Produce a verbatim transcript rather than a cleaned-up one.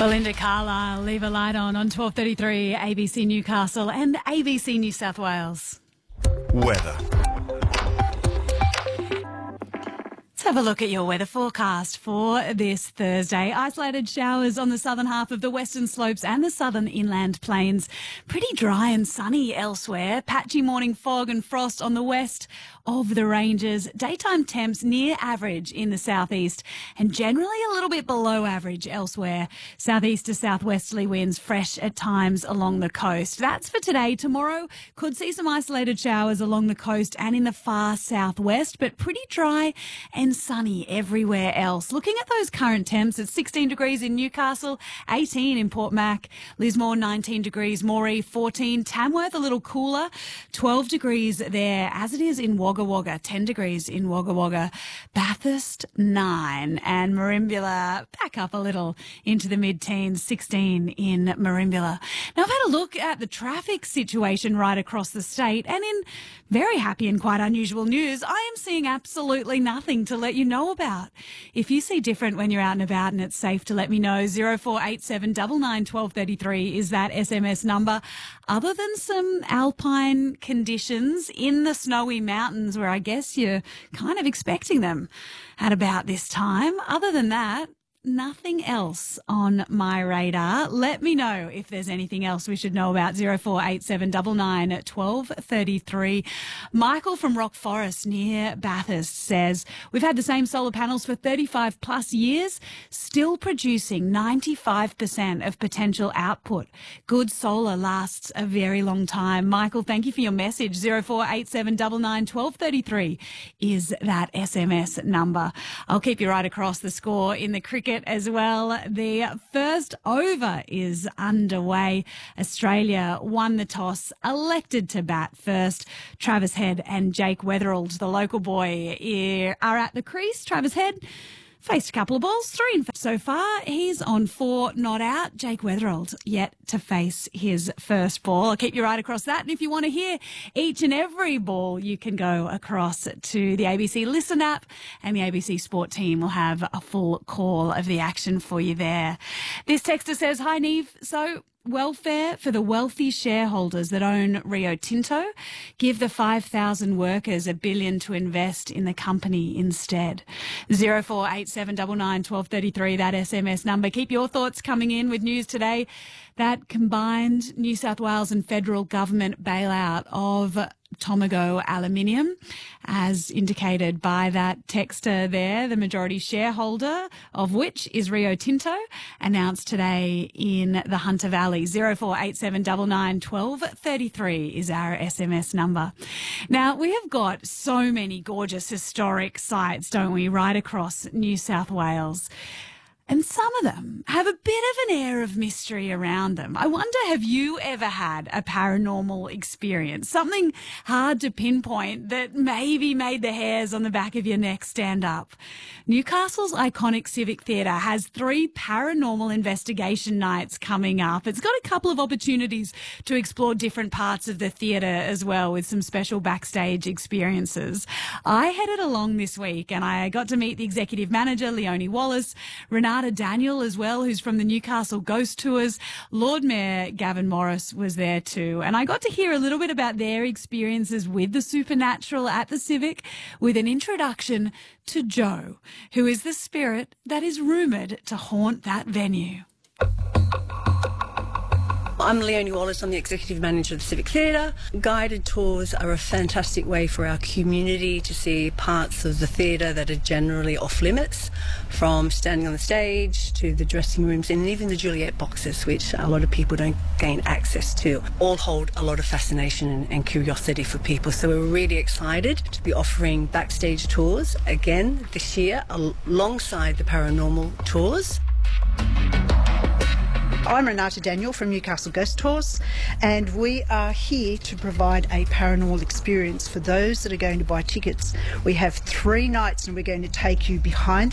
Belinda Carlisle, Leave a Light On on twelve thirty-three A B C Newcastle and A B C New South Wales. Weather. Let's have a look at your weather forecast for this Thursday. Isolated showers on the southern half of the western slopes and the southern inland plains. Pretty dry and sunny elsewhere. Patchy morning fog and frost on the west of the ranges. Daytime temps near average in the southeast and generally a little bit below average elsewhere. Southeast to southwesterly winds fresh at times along the coast. That's for today. Tomorrow could see some isolated showers along the coast and in the far southwest, but pretty dry and sunny everywhere else. Looking at those current temps, it's sixteen degrees in Newcastle, eighteen in Port Mac, Lismore nineteen degrees, Moree fourteen, Tamworth a little cooler, twelve degrees there, as it is in Wagga Wagga, ten degrees in Wagga Wagga, Bathurst nine, and Merimbula back up a little into the mid-teens, sixteen in Merimbula. Now I've had a look at the traffic situation right across the state, and in very happy and quite unusual news, I am seeing absolutely nothing to let you know about. If you see different when you're out and about and it's safe to let me know, zero four eight seven nine nine one two three three is that S M S number. Other than some alpine conditions in the snowy mountains where I guess you're kind of expecting them at about this time, other than that, nothing else on my radar. Let me know if there's anything else we should know about. zero four eight seven nine nine one two three three. Michael from Rock Forest near Bathurst says, we've had the same solar panels for thirty-five plus years, still producing ninety-five percent of potential output. Good solar lasts a very long time. Michael, thank you for your message. zero four eight seven nine nine one two three three is that S M S number. I'll keep you right across the score in the cricket as well. The first over is underway. Australia won the toss, elected to bat first. Travis Head and Jake Weatherald, the local boy, are at the crease. Travis Head faced a couple of balls, three in so far. He's on four, not out. Jake Weatherald yet to face his first ball. I'll keep you right across that. And if you want to hear each and every ball, you can go across to the A B C Listen app, and the A B C Sport team will have a full call of the action for you there. This texter says, hi, Neve. So, welfare for the wealthy shareholders that own Rio Tinto. Give the five thousand workers a billion to invest in the company instead. zero four eight seven nine nine one two three three, that S M S number. Keep your thoughts coming in with news today. That combined New South Wales and federal government bailout of Tomago Aluminium, as indicated by that texter there, the majority shareholder of which is Rio Tinto, announced today in the Hunter Valley. zero four eight seven nine nine one two three three is our S M S number. Now, we have got so many gorgeous historic sites, don't we, right across New South Wales. And some of them have a bit of an air of mystery around them. I wonder, have you ever had a paranormal experience? Something hard to pinpoint that maybe made the hairs on the back of your neck stand up. Newcastle's iconic Civic Theatre has three paranormal investigation nights coming up. It's got a couple of opportunities to explore different parts of the theatre as well, with some special backstage experiences. I headed along this week and I got to meet the executive manager, Leonie Wallace, Renata Daniel as well, who's from the Newcastle Ghost Tours. Lord Mayor Gavin Morris was there too. And I got to hear a little bit about their experiences with the supernatural at the Civic, with an introduction to Joe, who is the spirit that is rumoured to haunt that venue. I'm Leonie Wallace. I'm the Executive Manager of the Civic Theatre. Guided tours are a fantastic way for our community to see parts of the theatre that are generally off limits, from standing on the stage to the dressing rooms and even the Juliet boxes, which a lot of people don't gain access to. All hold a lot of fascination and, and curiosity for people. So we're really excited to be offering backstage tours again this year alongside the paranormal tours. I'm Renata Daniel from Newcastle Ghost Tours, and we are here to provide a paranormal experience for those that are going to buy tickets. We have three nights and we're going to take you behind